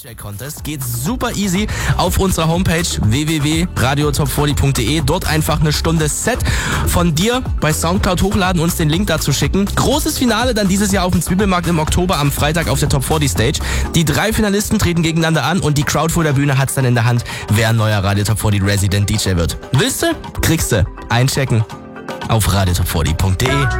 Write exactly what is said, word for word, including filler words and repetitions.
D J Contest geht super easy auf unserer Homepage w w w punkt radio top vierzig punkt d e. Dort einfach eine Stunde Set von dir bei Soundcloud hochladen, uns den Link dazu schicken. Großes Finale dann dieses Jahr auf dem Zwiebelmarkt im Oktober am Freitag auf der Top vierzig Stage. Die drei Finalisten treten gegeneinander an und die Crowd vor der Bühne hat's dann in der Hand, wer ein neuer Radio Top vierzig Resident D J wird. Willst du? Kriegst du. Einchecken auf radio top vierzig punkt d e.